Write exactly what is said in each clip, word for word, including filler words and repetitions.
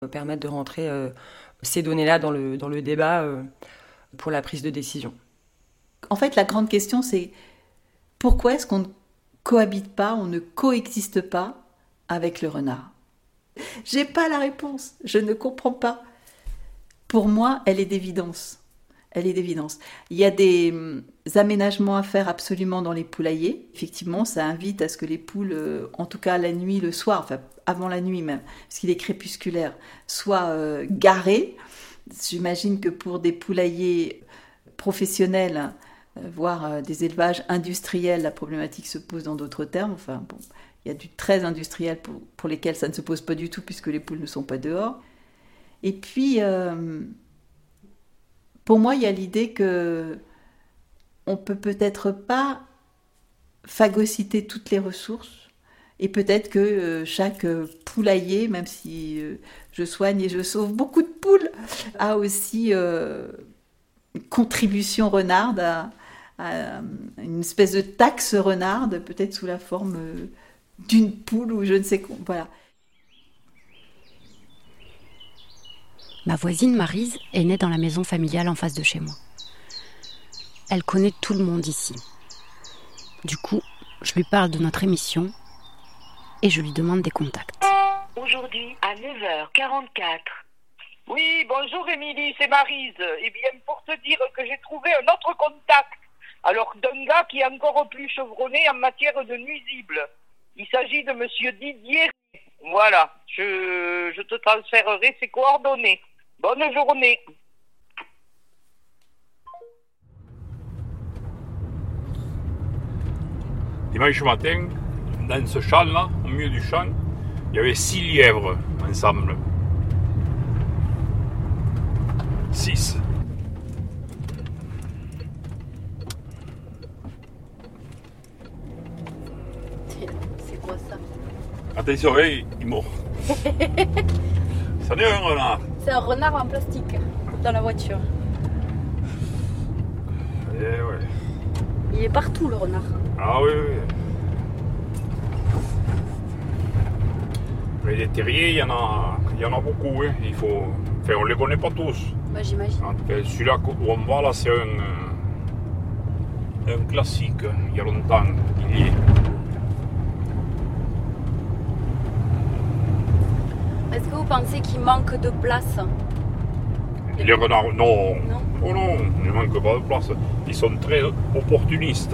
permettre de rentrer euh, ces données-là dans le, dans le débat euh, pour la prise de décision. En fait, la grande question, c'est pourquoi est-ce qu'on ne cohabite pas, on ne coexiste pas avec le renard ? J'ai pas la réponse, je ne comprends pas. Pour moi, elle est d'évidence. Elle est d'évidence. Il y a des aménagements à faire absolument dans les poulaillers. Effectivement, ça invite à ce que les poules, en tout cas la nuit, le soir, enfin avant la nuit même, parce qu'il est crépusculaire, soient euh, garées. J'imagine que pour des poulaillers professionnels, euh, voire euh, des élevages industriels, la problématique se pose dans d'autres termes. Enfin, bon, il y a du très industriel pour, pour lesquels ça ne se pose pas du tout puisque les poules ne sont pas dehors. Et puis... Euh, Pour moi, il y a l'idée que on peut peut-être pas phagocyter toutes les ressources et peut-être que euh, chaque poulailler, même si euh, je soigne et je sauve beaucoup de poules, a aussi euh, une contribution renarde à, à une espèce de taxe renarde, peut-être sous la forme euh, d'une poule ou je ne sais quoi. Voilà. Ma voisine Maryse est née dans la maison familiale en face de chez moi. Elle connaît tout le monde ici. Du coup, je lui parle de notre émission et je lui demande des contacts. Aujourd'hui, à neuf heures quarante-quatre. Oui, bonjour Émilie, c'est Maryse. Eh bien, pour te dire que j'ai trouvé un autre contact. Alors, d'un gars qui est encore plus chevronné en matière de nuisibles. Il s'agit de monsieur Didier. Voilà, je, je te transférerai ses coordonnées. Bonne journée. Dimanche matin, dans ce champ-là, au milieu du champ, il y avait six lièvres ensemble. Six. C'est quoi ça ? Attention, il est mort. Ça n'est un renard. C'est un renard en plastique dans la voiture. Eh ouais. Il est partout le renard. Ah oui, oui. Mais les terriers, il y en a, il y en a beaucoup. Hein. Il faut... Enfin, on ne les connaît pas tous. Bah, j'imagine. En tout cas, celui-là où on va là, c'est un, un classique. Il y a longtemps, il y est. Est-ce que vous pensez qu'il manque de place ? Les renards, non. Non. Oh non, il ne manque pas de place. Ils sont très opportunistes.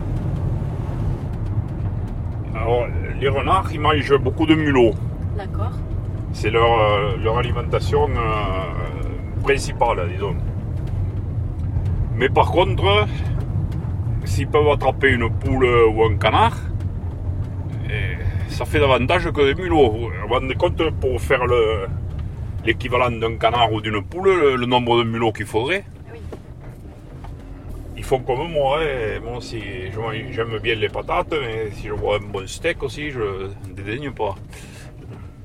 Alors, les renards, ils mangent beaucoup de mulots. D'accord. C'est leur, euh, leur alimentation euh, principale, disons. Mais par contre, s'ils peuvent attraper une poule ou un canard, eh, ça fait davantage que des mulots. Vous vous rendez compte, pour faire le, l'équivalent d'un canard ou d'une poule, le, le nombre de mulots qu'il faudrait. Oui. Ils font comme moi. Hein. Moi aussi, je, j'aime bien les patates, mais si je vois un bon steak aussi, je ne dédaigne pas.